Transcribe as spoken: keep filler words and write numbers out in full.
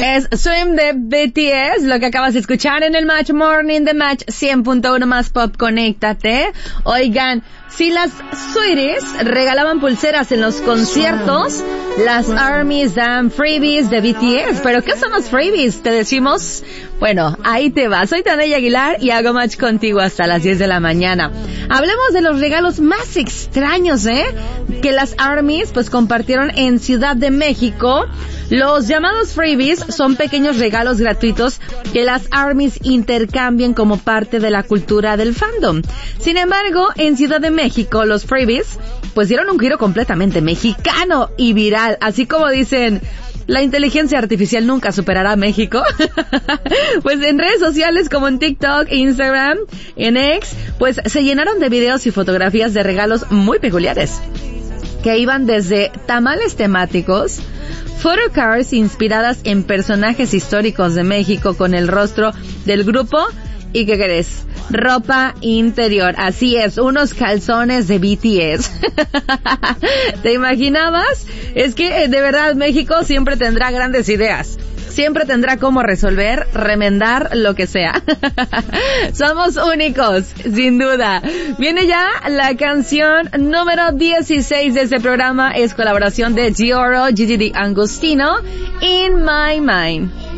Es Swim de B T S, lo que acabas de escuchar en el Match Morning de Match cien punto uno más Pop, conéctate. Oigan, si las Sweeties regalaban pulseras en los conciertos, las ARMYs dan freebies de B T S. ¿Pero qué son los freebies? Te decimos, bueno, ahí te va. Soy Tania Aguilar y hago match contigo hasta las diez de la mañana. Hablemos de los regalos más extraños, ¿eh? Que las ARMYs pues compartieron en Ciudad de México. Los llamados freebies son pequeños regalos gratuitos que las ARMYs intercambian como parte de la cultura del fandom. Sin embargo, en Ciudad de México, los freebies pues dieron un giro completamente mexicano y viral, así como dicen, la inteligencia artificial nunca superará a México. Pues en redes sociales como en TikTok, Instagram, en X, pues se llenaron de videos y fotografías de regalos muy peculiares, que iban desde tamales temáticos, photocards inspiradas en personajes históricos de México con el rostro del grupo, ¿y qué crees? Ropa interior, así es, unos calzones de B T S. ¿Te imaginabas? Es que de verdad México siempre tendrá grandes ideas. Siempre tendrá cómo resolver, remendar, lo que sea. Somos únicos, sin duda. Viene ya la canción número dieciséis de este programa. Es colaboración de Giorgio, Gigi D'Agostino, In My Mind.